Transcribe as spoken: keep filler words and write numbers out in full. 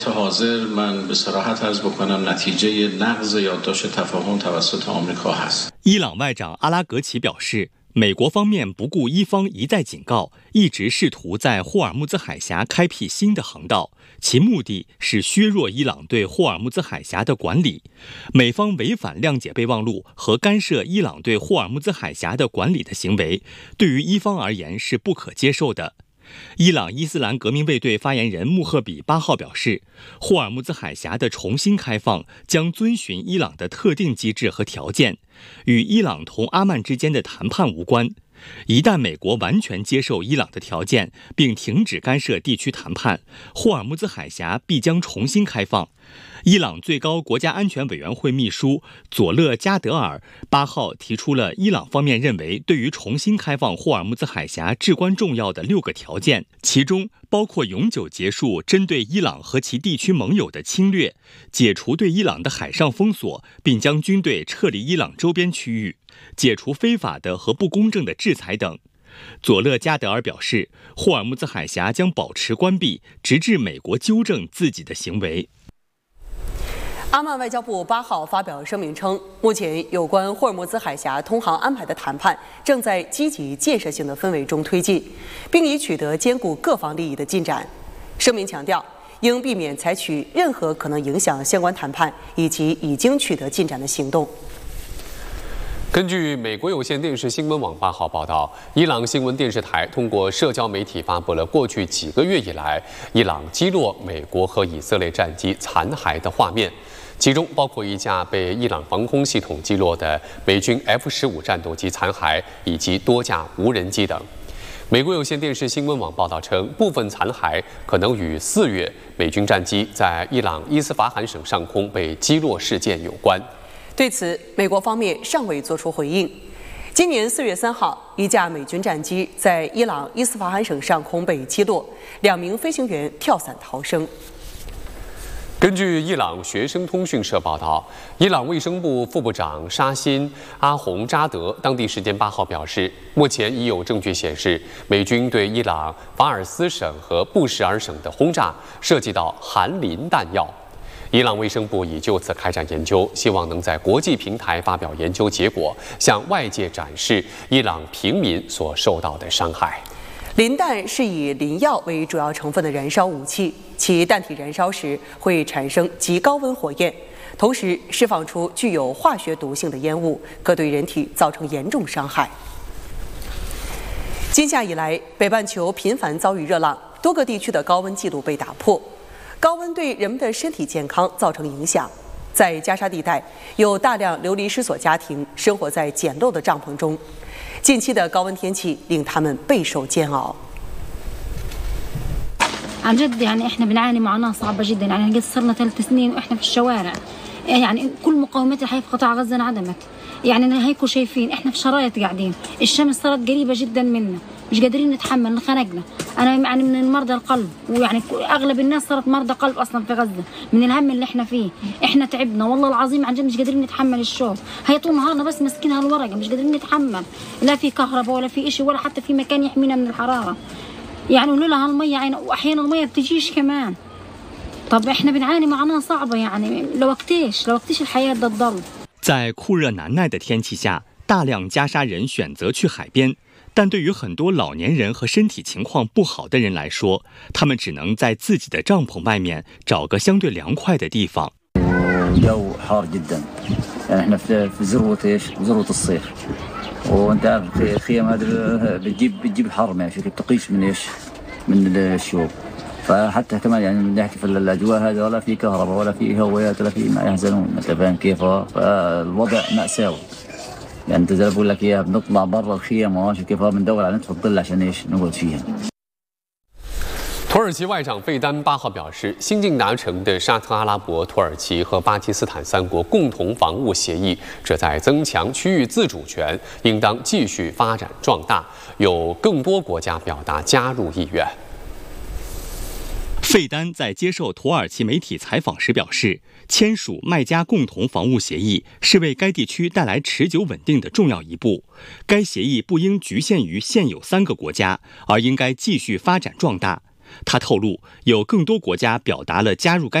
حاضر من به صراحت عرض بکنم نتیجه نقض یادداشت تفاهم توسط آمریکا هست。 伊朗外长阿拉格齐表示，美国方面不顾伊方一再警告，一直试图在霍尔木兹海峡开辟新的航道，其目的是削弱伊朗对霍尔木兹海峡的管理。美方违反谅解备忘录和干涉伊朗对霍尔木兹海峡的管理的行为，对于伊方而言是不可接受的。伊朗伊斯兰革命卫队发言人穆赫比八号表示，霍尔木兹海峡的重新开放将遵循伊朗的特定机制和条件，与伊朗同阿曼之间的谈判无关。一旦美国完全接受伊朗的条件，并停止干涉地区谈判，霍尔木兹海峡必将重新开放。伊朗最高国家安全委员会秘书佐勒加德尔八号提出了伊朗方面认为对于重新开放霍尔木兹海峡至关重要的六个条件，其中包括永久结束针对伊朗和其地区盟友的侵略，解除对伊朗的海上封锁，并将军队撤离伊朗周边区域，解除非法的和不公正的制裁等。佐勒加德尔表示，霍尔木兹海峡将保持关闭，直至美国纠正自己的行为。 阿曼外交部八号发表声明称，目前有关霍尔木兹海峡通航安排的谈判正在积极建设性的氛围中推进，并已取得兼顾各方利益的进展。声明强调，应避免采取任何可能影响相关谈判以及已经取得进展的行动。 根据美国有线电视新闻网八号报道，伊朗新闻电视台通过社交媒体发布了过去几个月以来伊朗击落美国和以色列战机残骸的画面，其中包括一架被伊朗防空系统击落的美军 F 十五战斗机残骸，以及多架无人机等。美国有线电视新闻网报道称，部分残骸可能与四月美军战机在伊朗伊斯法罕省上空被击落事件有关。 对此，美国方面尚未作出回应。今年四月三号，一架美军战机在伊朗伊斯法罕省上空被击落，两名飞行员跳伞逃生。 根据伊朗学生通讯社报道，伊朗卫生部副部长沙辛·阿洪扎德当地时间八号表示，目前已有证据显示，美军对伊朗法尔斯省和布什尔省的轰炸涉及到含磷弹药。伊朗卫生部已就此开展研究，希望能在国际平台发表研究结果，向外界展示伊朗平民所受到的伤害。 磷弹是以磷药为主要成分的燃烧武器，其弹体燃烧时会产生极高温火焰，同时释放出具有化学毒性的烟雾，可对人体造成严重伤害。今夏以来，北半球频繁遭遇热浪，多个地区的高温纪录被打破。高温对人们的身体健康造成影响，在加沙地带，有大量流离失所家庭生活在简陋的帐篷中。近期的高温天气令他们备受煎熬。 عن جد يعني احنا بنعاني معاناة صعبة جدا، يعني قد صرنا ثلاث سنين واحنا في الشوارع، يعني كل مقومات الحياة في قطاع غزة انعدمت، يعني هيكم شايفين احنا في شرايط قاعدين، الشمس صارت قريبة جدا منا، مش قادرين نتحمل، انخنقنا. انا يعني من مرضى القلب، ويعني اغلب الناس صارت مرضى قلب اصلا في غزة من الهم اللي احنا فيه، احنا تعبنا والله العظيم عن جد مش قادرين نتحمل الشوق، هي طول نهارنا بس ماسكين هالورقة مش قادرين نتحمل، لا في كهرباء ولا في إشي ولا حتى في مكان يحمينا من الحرارة. يعني ولولا هالمية يعني واحيانا المية بتجيش كمان. طب احنا بنعاني معاناة صعبة يعني لو وقتيش لو وقتيش الحياة بدها تضل。 在酷热难耐的天气下，大量加沙人选择去海边，但对于很多老年人和身体情况不好的人来说，他们只能在自己的帐篷外面找个相对凉快的地方。 الجو حار جدا، يعني احنا في في ذروة ايش؟ ذروة الصيف، وانت عارف الخيم هذه بتجيب بتجيب حر ماشي بتقيش من ايش؟ من الشوب، فحتى كمان يعني من ناحية في الاجواء هذا ولا في كهرباء ولا في هوايات ولا في ما يحزنون، انت فاهم كيف؟ فالوضع مأساوي. يعني انت زي ما بقول لك اياها بنطلع برا الخيم وماشي كيف بندور على نتف الظل عشان ايش؟ نقعد فيها。 土耳其外长费丹八号表示，新近达成的沙特阿拉伯、土耳其和巴基斯坦三国共同防务协议，旨在增强区域自主权，应当继续发展壮大。有更多国家表达加入意愿。 费丹在接受土耳其媒体采访时表示，签署麦加共同防务协议是为该地区带来持久稳定的重要一步。该协议不应局限于现有三个国家，而应该继续发展壮大。 他透露，有更多国家表达了加入该